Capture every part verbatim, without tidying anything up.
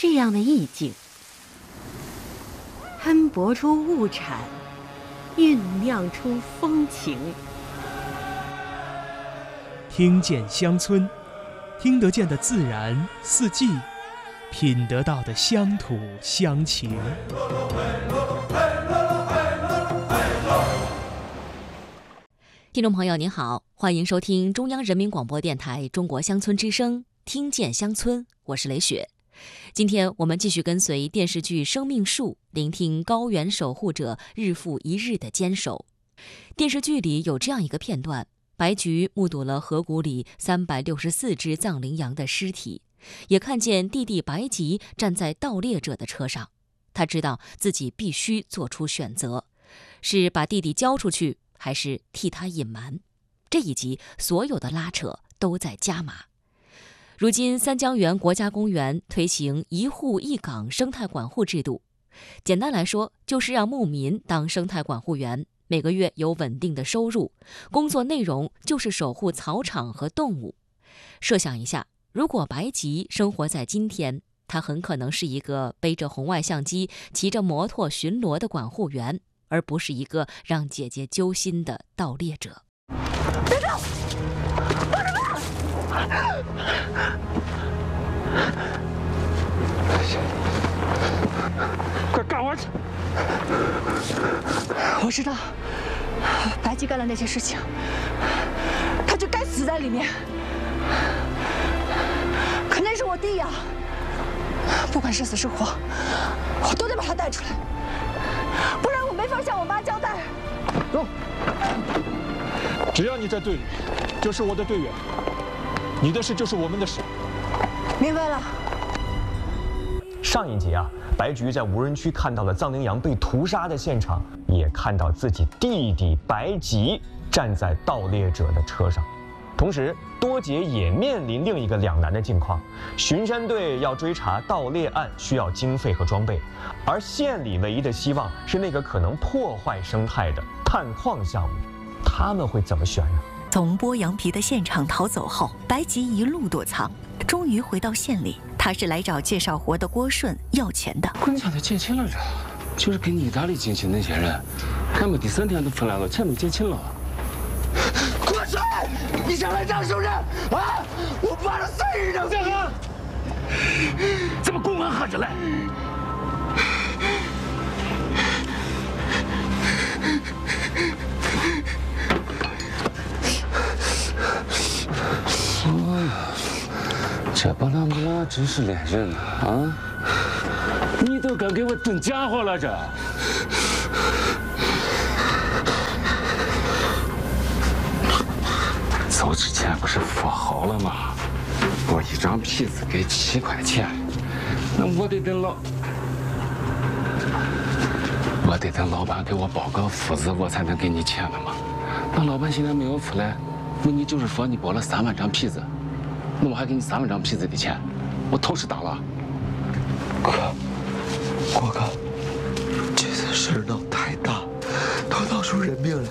这样的意境，喷薄出物产，酝酿出风情。 听见乡村，听得见的自然四季，品得到的乡土乡情。 听众朋友您好，欢迎收听中央人民广播电台中国乡村之声，听见乡村，我是雷雪。今天我们继续跟随电视剧《生命树》，聆听高原守护者日复一日的坚守。电视剧里有这样一个片段，白菊目睹了河谷里三百六十四只藏羚羊的尸体，也看见弟弟白吉站在盗猎者的车上。他知道自己必须做出选择，是把弟弟交出去，还是替他隐瞒。这一集所有的拉扯都在加码。如今三江源国家公园推行一户一岗生态管护制度，简单来说就是让牧民当生态管护员，每个月有稳定的收入，工作内容就是守护草场和动物。设想一下，如果白吉生活在今天，他很可能是一个背着红外相机骑着摩托巡逻的管护员，而不是一个让姐姐揪心的盗猎者。 别动！帮着吧！ 快干活去！ 我知道，白吉干了那些事情，他就该死在里面。可那是我弟呀，不管是死是活，我都得把他带出来，不然我没法向我妈交代。 走！只要你在队里，就是我的队员。你的事就是我们的事。 明白了。 上一集啊，白菊在无人区看到了藏羚羊被屠杀的现场，也看到自己弟弟白吉站在盗猎者的车上。同时，多杰也面临另一个两难的境况：巡山队要追查盗猎案，需要经费和装备，而县里唯一的希望是那个可能破坏生态的探矿项目。他们会怎么选呢？ 从剥羊皮的现场逃走后，白吉一路躲藏，终于回到县里。他是来找介绍活的郭顺要钱的。 关键的结清了这，就是给你意大利进去那些人，他们第三天都回来了，钱都结清了。 郭顺，你想来当熟人啊？我扒了三日张这个， 怎么公安喝着来？哎呀，这帮他们俩真是连人呐！啊，你都敢给我炖家伙了这！走之前不是说好了吗？我一张皮子给七块钱，那我得等老，我得等老板给我包个夫子，我才能给你钱了嘛。那老板现在没有出来。那你就是说你剥了三万张皮子，那我还给你三万张皮子的钱，我头是大了。 哥，郭哥，这次事闹太大，都闹出人命来。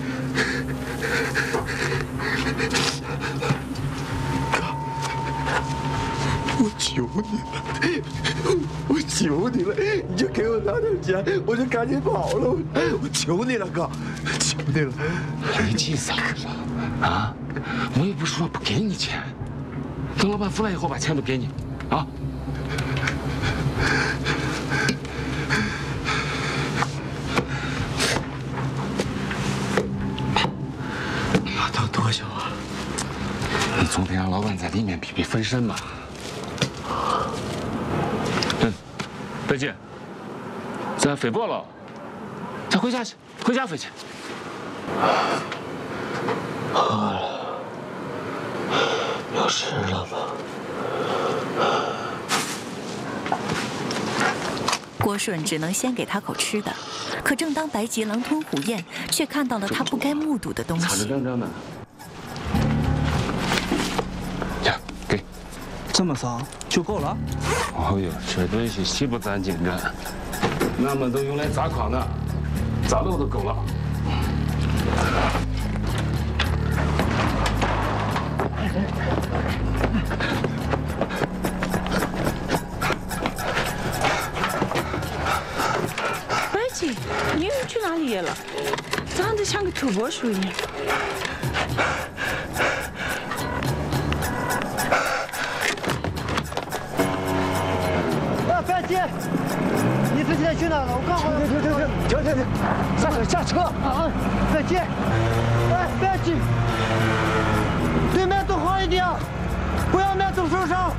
哥，我求你了，我求你了，你就给我拿点钱，我就赶紧跑了。我求你了，哥，求你了。 你急啥了？啊！我又不是说不给你钱，等老板出来以后把钱都给你，啊！ 要等多久啊？ 你总得让老板在里面避避分身嘛。嗯，白姐，咱飞过了，咱回家去，回家飞去。 饿了，有吃了吗？ 郭顺只能先给他口吃的，可正当白吉狼吞虎咽，却看到了他不该目睹的东西。 张张的，呀，给， 这么少就够了？ 哦呦，这东西稀不攒金着，俺们都用来砸矿的，砸漏都够了。 烈了，长得像个土拨鼠一样。 啊，白姐，你这现在去哪了？我刚好。停停停停停停停，下车下车！啊，白姐，哎，白姐，对面走好一点，不要面走受伤。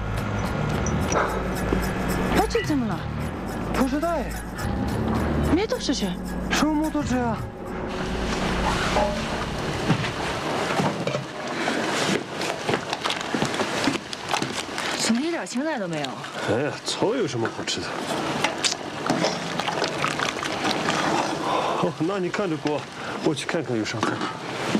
白姐怎么了？ 不知道哎。 没多少钱。 什么摩托车啊？ 怎么一点青菜都没有？ 哎呀，草有什么好吃的？好，那你看着锅，我去看看有啥菜。